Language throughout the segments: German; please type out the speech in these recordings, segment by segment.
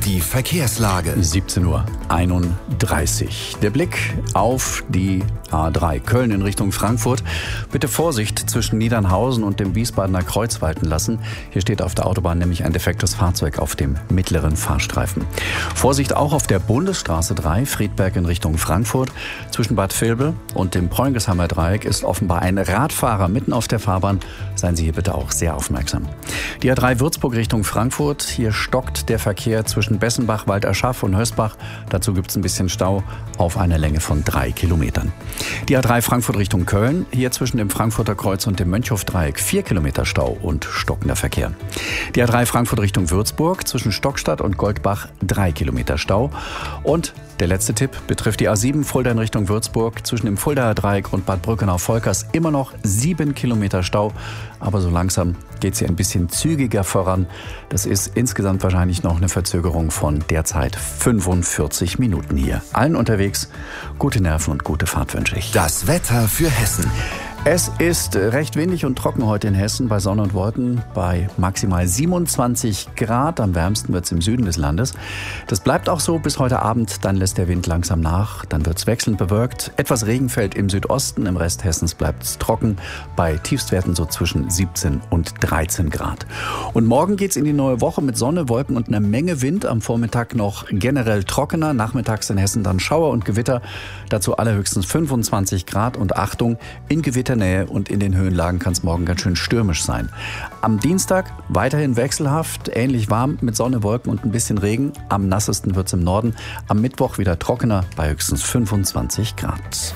Die Verkehrslage. 17:31 Uhr. Der Blick auf die A3 Köln in Richtung Frankfurt. Bitte Vorsicht zwischen Niedernhausen und dem Wiesbadener Kreuz walten lassen. Hier steht auf der Autobahn nämlich ein defektes Fahrzeug auf dem mittleren Fahrstreifen. Vorsicht auch auf der Bundesstraße 3, Friedberg in Richtung Frankfurt. Zwischen Bad Vilbel und dem Preungesheimer Dreieck ist offenbar ein Radfahrer mitten auf der Fahrbahn. Seien Sie hier bitte auch sehr aufmerksam. Die A3 Würzburg Richtung Frankfurt. Hier stockt der Verkehr zwischen Bessenbach, Walderschaff und Hösbach. Dazu gibt es ein bisschen Stau auf einer Länge von 3 Kilometern. Die A3 Frankfurt Richtung Köln. Hier zwischen dem Frankfurter Kreuz und dem Mönchhof-Dreieck 4 Kilometer Stau und stockender Verkehr. Die A3 Frankfurt Richtung Würzburg. Zwischen Stockstadt und Goldbach 3 Kilometer Stau. Und der letzte Tipp betrifft die A7 Fulda in Richtung Würzburg. Zwischen dem Fuldaer Dreieck und Bad Brückenau-Volkers immer noch 7 Kilometer Stau. Aber so langsam geht es hier ein bisschen zügiger voran. Das ist insgesamt wahrscheinlich noch eine Verzögerung von derzeit 45 Minuten hier. Allen unterwegs gute Nerven und gute Fahrt wünsche ich. Das Wetter für Hessen. Es ist recht windig und trocken heute in Hessen bei Sonne und Wolken bei maximal 27 Grad. Am wärmsten wird es im Süden des Landes. Das bleibt auch so bis heute Abend. Dann lässt der Wind langsam nach. Dann wird es wechselnd bewölkt. Etwas Regen fällt im Südosten. Im Rest Hessens bleibt es trocken. Bei Tiefstwerten so zwischen 17 und 13 Grad. Und morgen geht es in die neue Woche mit Sonne, Wolken und einer Menge Wind. Am Vormittag noch generell trockener. Nachmittags in Hessen dann Schauer und Gewitter. Dazu allerhöchstens 25 Grad. Und Achtung, in Gewitternähe und in den Höhenlagen kann es morgen ganz schön stürmisch sein. Am Dienstag weiterhin wechselhaft, ähnlich warm mit Sonne, Wolken und ein bisschen Regen. Am nassesten wird es im Norden. Am Mittwoch wieder trockener bei höchstens 25 Grad.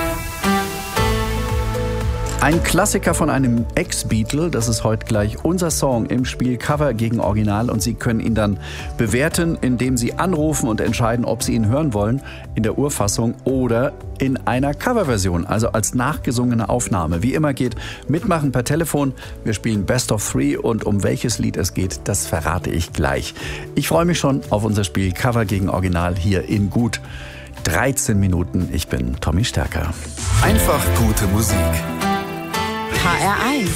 Ein Klassiker von einem Ex-Beatle, das ist heute gleich unser Song im Spiel Cover gegen Original und Sie können ihn dann bewerten, indem Sie anrufen und entscheiden, ob Sie ihn hören wollen, in der Urfassung oder in einer Coverversion, also als nachgesungene Aufnahme. Wie immer geht mitmachen per Telefon. Wir spielen Best of Three und um welches Lied es geht, das verrate ich gleich. Ich freue mich schon auf unser Spiel Cover gegen Original hier in gut 13 Minuten. Ich bin Tommy Stärker. Einfach gute Musik. HR1